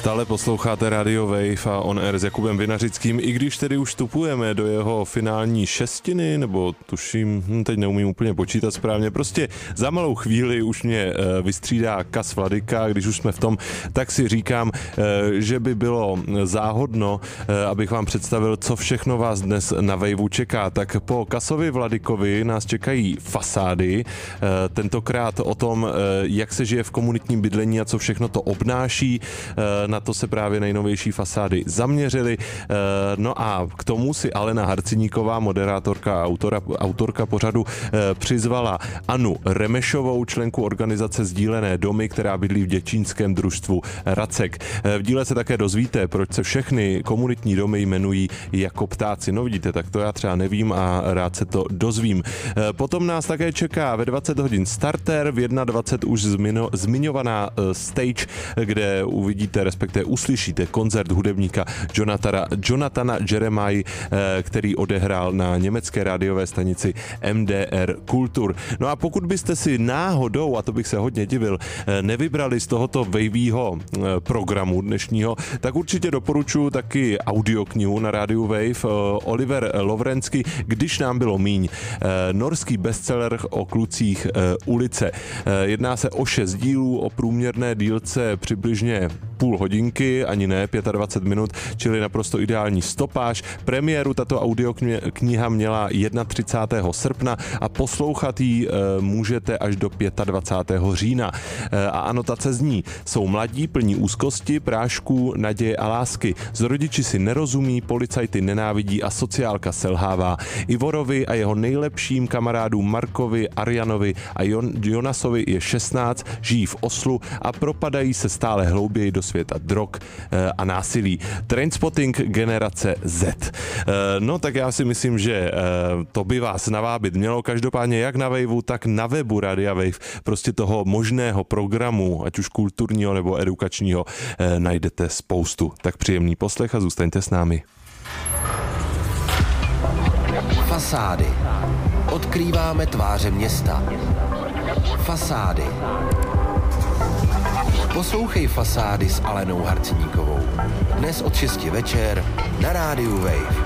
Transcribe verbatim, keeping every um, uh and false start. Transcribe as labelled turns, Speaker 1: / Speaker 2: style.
Speaker 1: Stále posloucháte Radio Wave a On Air s Jakubem Vinařickým, i když tedy už vstupujeme do jeho finální šestiny, nebo tuším, hm, teď neumím úplně počítat správně, prostě za malou chvíli už mě vystřídá Kas Vladyka, když už jsme v tom, tak si říkám, že by bylo záhodno, abych vám představil, co všechno vás dnes na Waveu čeká. Tak po Kasovi Vladykovi nás čekají fasády, tentokrát o tom, jak se žije v komunitním bydlení a co všechno to obnáší. Na to se právě nejnovější fasády zaměřily. No a k tomu si Alena Harciníková, moderátorka a autora, autorka pořadu, přizvala Anu Remešovou, členku organizace Sdílené domy, která bydlí v děčínském družstvu Racek. V díle se také dozvíte, proč se všechny komunitní domy jmenují jako ptáci. No vidíte, tak to já třeba nevím a rád se to dozvím. Potom nás také čeká ve dvacet hodin starter, v dvacet jedna už zmino, zmiňovaná stage, kde uvidíte, respektive uslyšíte koncert hudebníka Jonathana, Jonathana Jeremiah, který odehrál na německé rádiové stanici M D R Kultur. No a pokud byste si náhodou, a to bych se hodně divil, nevybrali z tohoto Waveyho programu dnešního, tak určitě doporučuji taky audioknihu na rádiu Wave Oliver Lovrensky, Když nám bylo míň. Norský bestseller o klucích ulice. Jedná se o šest dílů, o průměrné dílce přibližně půl hodinky, ani ne dvacet pět minut, čili naprosto ideální stopáž. Premiéru tato audiokniha měla třicátého prvního srpna a poslouchat ji můžete až do dvacátého pátého října. A anotace zní: jsou mladí, plní úzkosti, prášků, naděje a lásky. Z rodiči si nerozumí, policajty nenávidí a sociálka selhává. Ivorovi a jeho nejlepším kamarádům Markovi, Arjanovi a Jon- Jonasovi je šestnáct, žijí v Oslu a propadají se stále hlouběji do světa drog a násilí. Trainspotting generace Z. No tak já si myslím, že to by vás navábit mělo. Každopádně jak na Waveu, tak na webu Radia Wave. Prostě toho možného programu, ať už kulturního nebo edukačního, najdete spoustu. Tak příjemný poslech a zůstaňte s námi.
Speaker 2: Fasády. Odkrýváme tváře města. Fasády. Poslouchej Fasády s Alenou Harciníkovou. Dnes od šesti večer na rádiu Wave.